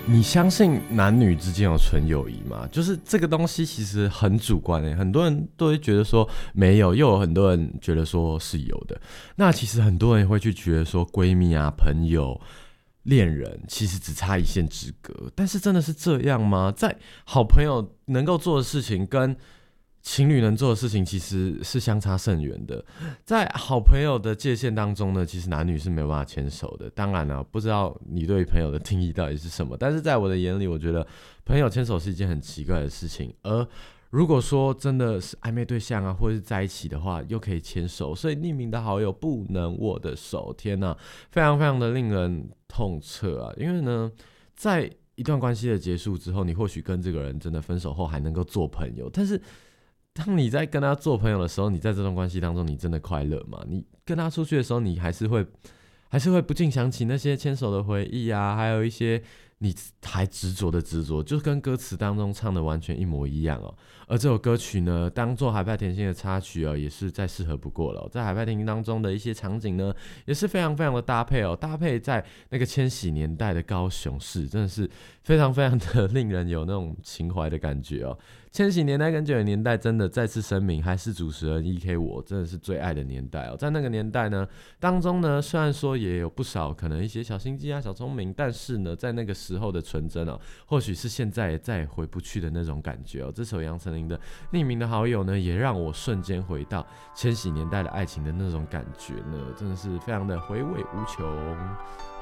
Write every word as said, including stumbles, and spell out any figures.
你相信男女之间有纯友谊吗？就是这个东西其实很主观诶，很多人都会觉得说没有，又有很多人觉得说是有的。那其实很多人会去觉得说闺蜜啊、朋友、恋人其实只差一线之隔，但是真的是这样吗？在好朋友能够做的事情跟情侣能做的事情其实是相差甚远的。在好朋友的界限当中呢，其实男女是没有办法牵手的。当然了、啊，不知道你对朋友的定义到底是什么，但是在我的眼里，我觉得朋友牵手是一件很奇怪的事情。而如果说真的是暧昧对象啊，或者是在一起的话，又可以牵手，所以匿名的好友不能握的手，天哪，非常非常的令人痛彻啊！因为呢，在一段关系的结束之后，你或许跟这个人真的分手后还能够做朋友，但是当你在跟他做朋友的时候，你在这段关系当中，你真的快乐吗？你跟他出去的时候，你还是会还是会不禁想起那些牵手的回忆啊，还有一些你还执着的执着，就跟歌词当中唱的完全一模一样哦。而这首歌曲呢，当做海派甜心的插曲哦，也是再适合不过了哦。在海派甜心当中的一些场景呢，也是非常非常的搭配哦，搭配在那个千禧年代的高雄市，真的是非常非常的令人有那种情怀的感觉哦。千禧年代跟九零年代真的再次声明，还是主持人 E K 我真的是最爱的年代哦。在那个年代呢，当中呢，虽然说也有不少可能一些小心机啊、小聪明，但是呢，在那个时候的纯真哦，或许是现在也再也回不去的那种感觉哦。这首杨丞琳的匿名的好友呢，也让我瞬间回到千禧年代的爱情的那种感觉呢，真的是非常的回味无穷。